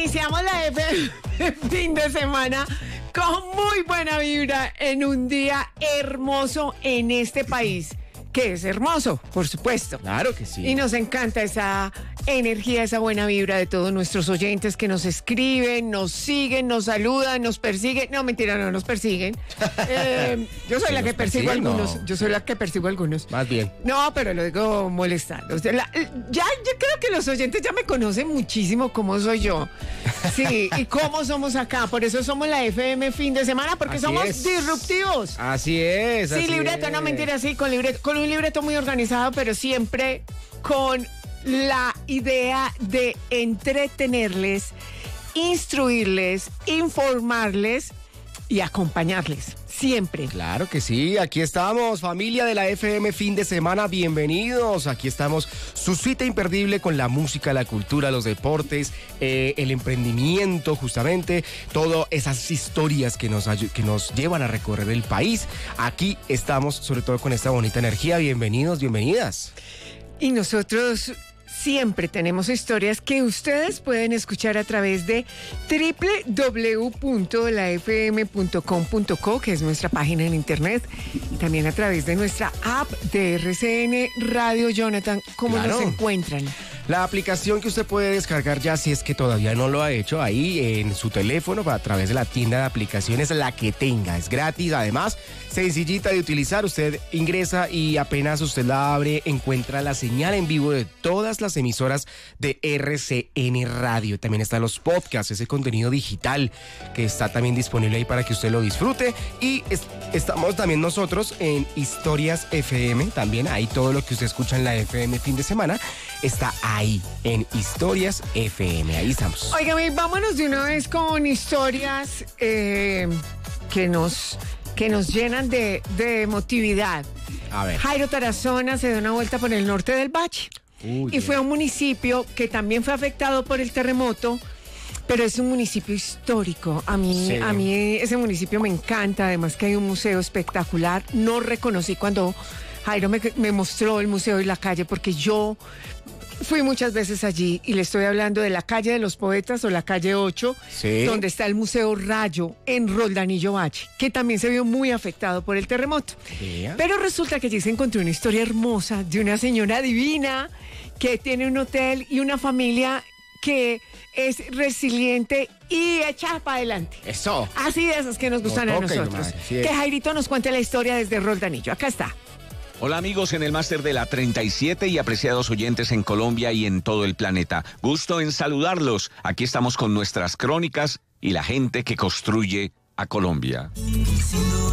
Iniciamos la FM fin de semana con muy buena vibra en un día hermoso en este país, que es hermoso, por supuesto. Claro que sí. Y nos encanta esa energía, esa buena vibra de todos nuestros oyentes que nos escriben, nos siguen, nos saludan, nos persiguen. No, mentira, no nos persiguen. Yo soy la que persigo a algunos. No. Yo soy la que persigo a algunos. Más bien. No, pero lo digo molestando. O sea, yo creo que los oyentes ya me conocen muchísimo cómo soy yo. Sí, y cómo somos acá. Por eso somos la FM fin de semana, porque Así somos es. disruptivos. Así es. Sí, así libreto, es. no mentira, sí, con un libreto muy organizado, pero siempre con la idea de entretenerles, instruirles, informarles y acompañarles. Siempre. Claro que sí, aquí estamos, familia de la FM fin de semana, bienvenidos. Aquí estamos, su cita imperdible con la música, la cultura, los deportes, el emprendimiento, justamente, todas esas historias que nos llevan a recorrer el país. Aquí estamos, sobre todo con esta bonita energía. Bienvenidos, bienvenidas. Y nosotros siempre tenemos historias que ustedes pueden escuchar a través de www.lafm.com.co, que es nuestra página en internet, y también a través de nuestra app de RCN Radio. Jonathan, ¿cómo Claro. nos encuentran? La aplicación que usted puede descargar ya, si es que todavía no lo ha hecho, ahí en su teléfono, a través de la tienda de aplicaciones, la que tenga, es gratis, además, sencillita de utilizar. Usted ingresa y apenas usted la abre, encuentra la señal en vivo de todas las emisoras de RCN Radio. También están los podcasts, ese contenido digital que está también disponible ahí para que usted lo disfrute. Y estamos también nosotros en Historias FM, también ahí todo lo que usted escucha en la FM fin de semana está ahí en Historias FM, ahí estamos. Óigame, vámonos de una vez con historias que nos llenan de emotividad. A ver. Jairo Tarazona se dio una vuelta por el norte del Valle Uy, y fue a un municipio que también fue afectado por el terremoto, pero es un municipio histórico. A mí ese municipio me encanta, además que hay un museo espectacular. No reconocí cuando Jairo me mostró el museo y la calle, porque yo fui muchas veces allí, y le estoy hablando de la calle de los Poetas o la calle 8, Sí. donde está el Museo Rayo en Roldanillo Valle, que también se vio muy afectado por el terremoto. Vea. Pero resulta que allí se encontró una historia hermosa de una señora divina que tiene un hotel y una familia que es resiliente y echa para adelante. Eso. Así de esas que nos gustan a toca y nosotros. nomás, así es. Que Jairito nos cuente la historia desde Roldanillo. Acá está. Hola amigos en el máster de la 37 y apreciados oyentes en Colombia y en todo el planeta. Gusto en saludarlos. Aquí estamos con nuestras crónicas y la gente que construye a Colombia.